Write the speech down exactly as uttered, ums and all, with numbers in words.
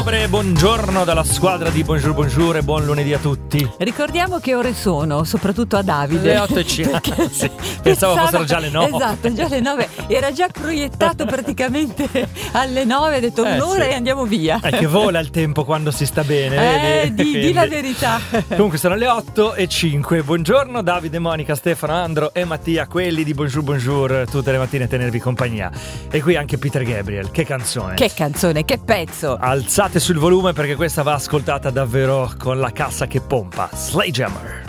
ottobre, buongiorno dalla squadra di Bonjour Bonjour e buon lunedì a tutti. Ricordiamo che ore sono, soprattutto a Davide. Le otto e cinque. Sì, pensavo fossero già le nove. Esatto, già le nove. Era già proiettato praticamente alle nove, ha detto Eh, un'ora sì. e andiamo via. È che vola il tempo quando si sta bene. Eh, di, di la verità. Comunque sono le otto e cinque. Buongiorno Davide, Monica, Stefano, Andro e Mattia, quelli di Bonjour Bonjour, tutte le mattine a tenervi compagnia. E qui anche Peter Gabriel. Che canzone. Che canzone, che pezzo. Alzate sul volume perché questa va ascoltata davvero con la cassa che pompa. Sledgehammer.